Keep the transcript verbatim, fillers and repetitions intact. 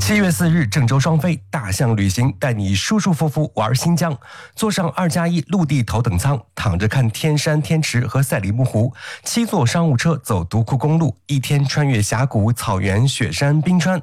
七月四日，郑州双飞大象旅行带你舒舒服服玩新疆，坐上二加一陆地头等舱，躺着看天山天池和赛里木湖；七座商务车走独库公路，一天穿越峡谷、草原、雪山、冰川，